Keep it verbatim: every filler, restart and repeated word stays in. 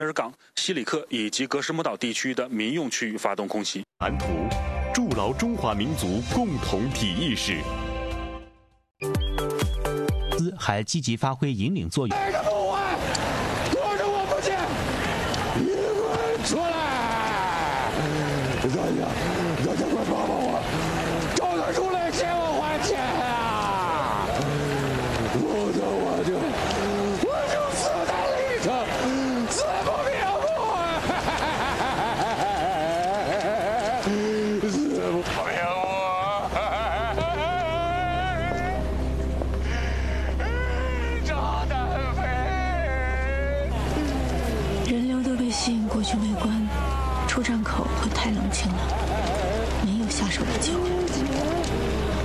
尔港、西里克以及格什姆岛地区的民用区域发动空袭。 蓝图，筑牢中华民族共同体意识。 还积极发挥引领作用。 这个不会，躲着我不见，你滚出来！大家，大家快帮帮我，找他出来欠我还钱啊！否则我就我就死在里头，死不瞑目，死不瞑目。 吸引过去围观，出站口会太冷清了，没有下手的机会。